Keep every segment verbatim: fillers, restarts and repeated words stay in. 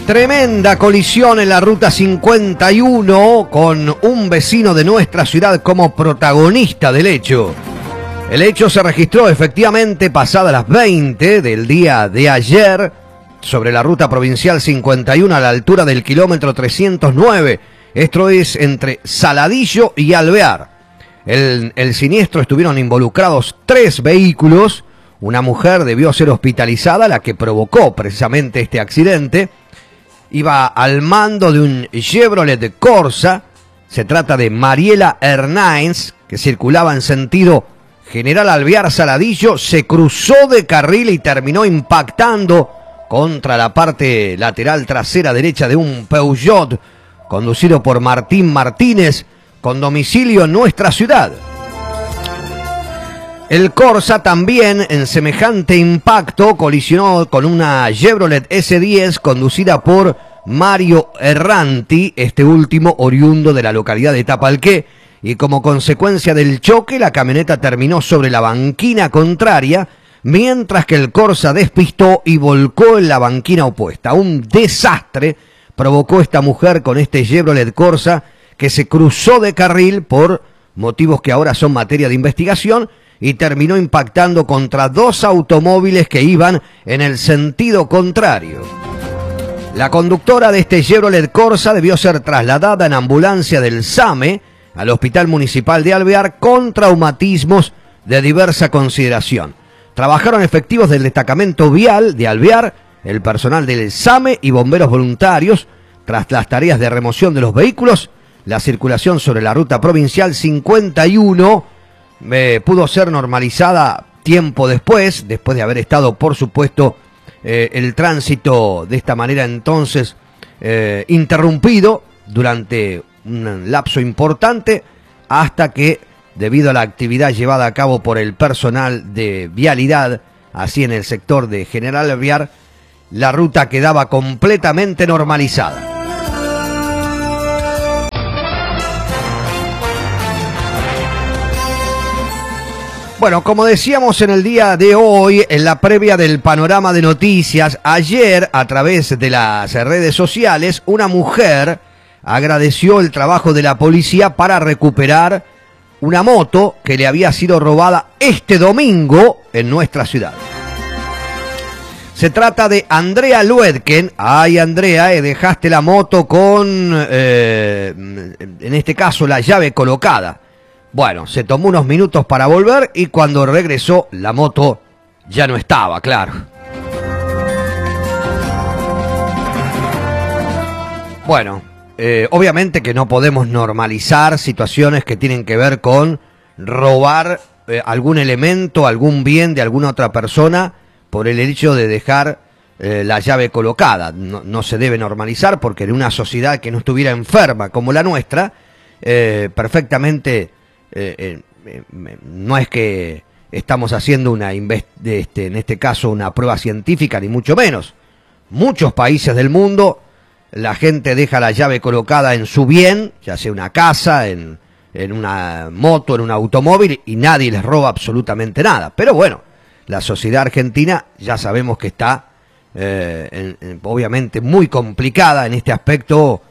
Tremenda colisión en la ruta cincuenta y uno con un vecino de nuestra ciudad como protagonista del hecho. El hecho se registró efectivamente pasadas las veinte del día de ayer sobre la ruta provincial cincuenta y uno a la altura del kilómetro trescientos nueve. Esto es entre Saladillo y Alvear. El, el siniestro estuvieron involucrados tres vehículos. Una mujer debió ser hospitalizada, la que provocó precisamente este accidente. Iba al mando de un Chevrolet Corsa. Se trata de Mariela Hernández, que circulaba en sentido General Alvear Saladillo. Se cruzó de carril y terminó impactando contra la parte lateral trasera derecha de un Peugeot conducido por Martín Martínez, con domicilio en nuestra ciudad. El Corsa también, en semejante impacto, colisionó con una Chevrolet ese diez conducida por Mario Erranti, este último oriundo de la localidad de Tapalqué, y como consecuencia del choque, la camioneta terminó sobre la banquina contraria, mientras que el Corsa despistó y volcó en la banquina opuesta. Un desastre provocó esta mujer con este Chevrolet Corsa, que se cruzó de carril por motivos que ahora son materia de investigación, y terminó impactando contra dos automóviles que iban en el sentido contrario. La conductora de este Chevrolet Corsa debió ser trasladada en ambulancia del SAME al Hospital Municipal de Alvear con traumatismos de diversa consideración. Trabajaron efectivos del destacamento vial de Alvear, el personal del SAME y bomberos voluntarios. Tras las tareas de remoción de los vehículos, la circulación sobre la ruta provincial cincuenta y uno Eh, pudo ser normalizada tiempo después, después de haber estado, por supuesto, eh, el tránsito de esta manera entonces eh, interrumpido durante un lapso importante, hasta que, debido a la actividad llevada a cabo por el personal de vialidad, así en el sector de General Alvear, la ruta quedaba completamente normalizada. Bueno, como decíamos en el día de hoy, en la previa del panorama de noticias, ayer a través de las redes sociales, una mujer agradeció el trabajo de la policía para recuperar una moto que le había sido robada este domingo en nuestra ciudad. Se trata de Andrea Luedken. Ay, Andrea, eh, dejaste la moto con, eh, en este caso, la llave colocada. Bueno, se tomó unos minutos para volver y cuando regresó la moto ya no estaba, claro. Bueno, eh, obviamente que no podemos normalizar situaciones que tienen que ver con robar eh, algún elemento, algún bien de alguna otra persona por el hecho de dejar eh, la llave colocada. No, no se debe normalizar porque en una sociedad que no estuviera enferma como la nuestra, eh, perfectamente... Eh, eh, eh, no es que estamos haciendo una este, en este caso una prueba científica, ni mucho menos. Muchos países del mundo la gente deja la llave colocada en su bien, ya sea una casa, en, en una moto, en un automóvil, y nadie les roba absolutamente nada. Pero bueno, la sociedad argentina ya sabemos que está eh, en, en, obviamente muy complicada en este aspecto,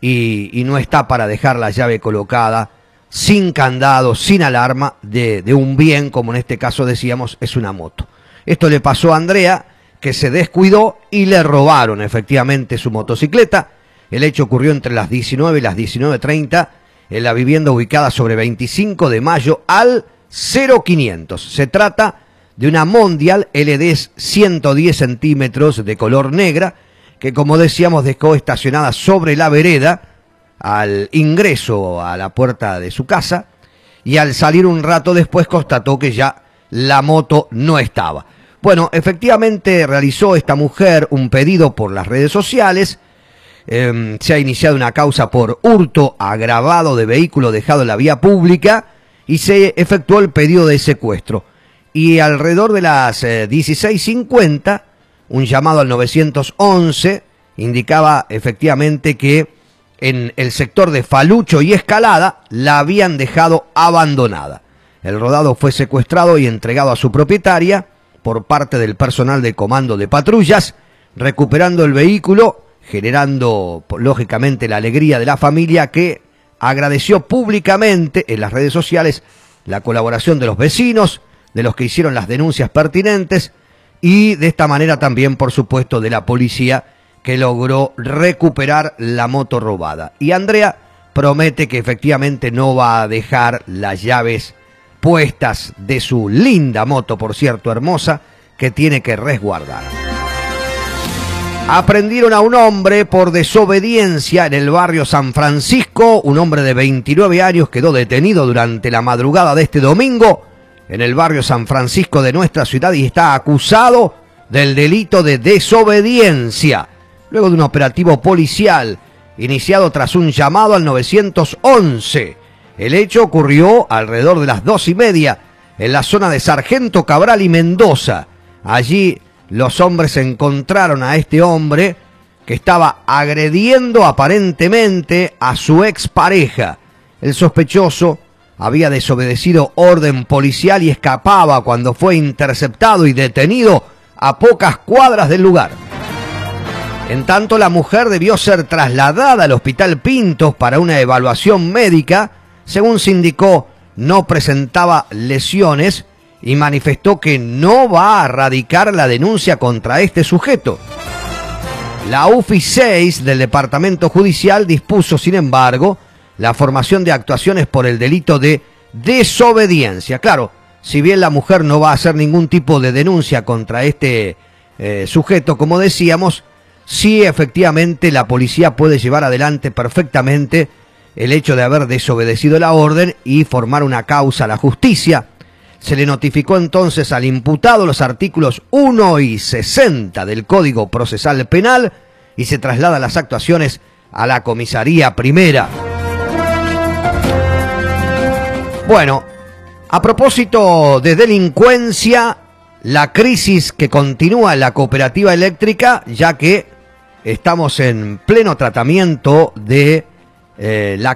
y, y no está para dejar la llave colocada sin candado, sin alarma, de, de un bien, como en este caso decíamos, es una moto. Esto le pasó a Andrea, que se descuidó y le robaron efectivamente su motocicleta. El hecho ocurrió entre las diecinueve y las diecinueve treinta en la vivienda ubicada sobre veinticinco de mayo al cero quinientos. Se trata de una Mondial L D ciento diez centímetros de color negra, que como decíamos dejó estacionada sobre la vereda al ingreso a la puerta de su casa, y al salir un rato después constató que ya la moto no estaba. Bueno, efectivamente realizó esta mujer un pedido por las redes sociales. Eh, se ha iniciado una causa por hurto agravado de vehículo dejado en la vía pública y se efectuó el pedido de secuestro. Y alrededor de las eh, dieciséis cincuenta, un llamado al nueve once indicaba efectivamente que en el sector de Falucho y Escalada la habían dejado abandonada. El rodado fue secuestrado y entregado a su propietaria por parte del personal de comando de patrullas, recuperando el vehículo generando lógicamente la alegría de la familia, que agradeció públicamente en las redes sociales la colaboración de los vecinos, de los que hicieron las denuncias pertinentes, y de esta manera también, por supuesto, de la policía, que logró recuperar la moto robada. Y Andrea promete que efectivamente no va a dejar las llaves puestas de su linda moto, por cierto, hermosa, que tiene que resguardar. Aprendieron a un hombre por desobediencia en el barrio San Francisco. Un hombre de veintinueve años quedó detenido durante la madrugada de este domingo en el barrio San Francisco de nuestra ciudad y está acusado del delito de desobediencia, luego de un operativo policial iniciado tras un llamado al nueve once. El hecho ocurrió alrededor de las dos y media en la zona de Sargento Cabral y Mendoza. Allí los hombres encontraron a este hombre que estaba agrediendo aparentemente a su expareja. El sospechoso había desobedecido orden policial y escapaba cuando fue interceptado y detenido a pocas cuadras del lugar. En tanto, la mujer debió ser trasladada al Hospital Pintos para una evaluación médica. Según se indicó, no presentaba lesiones y manifestó que no va a radicar la denuncia contra este sujeto. La U F I seis del Departamento Judicial dispuso, sin embargo, la formación de actuaciones por el delito de desobediencia. Claro, si bien la mujer no va a hacer ningún tipo de denuncia contra este eh, sujeto, como decíamos, sí efectivamente la policía puede llevar adelante perfectamente el hecho de haber desobedecido la orden y formar una causa a la justicia. Se le notificó entonces al imputado los artículos uno y sesenta del Código Procesal Penal y se traslada las actuaciones a la comisaría primera. Bueno, a propósito de delincuencia, la crisis que continúa en la cooperativa eléctrica, ya que estamos en pleno tratamiento de eh, la